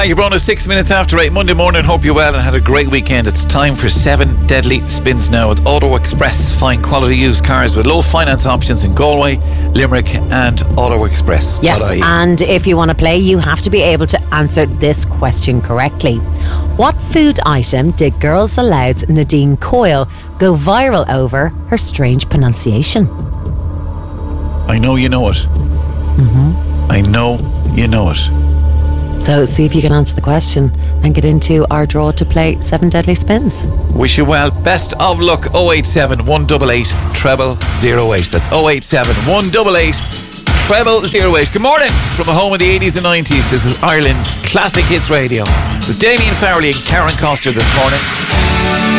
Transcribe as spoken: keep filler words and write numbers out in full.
You're bonus six minutes after eight Monday morning. Hope you're well and had a great weekend. It's time for seven deadly spins now with Auto Express. Find quality used cars with low finance options in Galway, Limerick and Auto Express. Yes, and if you want to play, you have to be able to answer this question correctly. What food item did Girls Aloud's Nadine Coyle go viral over her strange pronunciation? I know you know it. Mm-hmm. I know you know it. So see if you can answer the question and get into our draw to play seven deadly spins. Wish you well. Best of luck. oh eight seven, one eight eight, zero zero zero eight. That's oh eight seven, one eight eight, zero zero zero eight. Good morning from the home of the eighties and nineties. This is Ireland's Classic Hits Radio. There's Damien Fowley and Karen Coster this morning.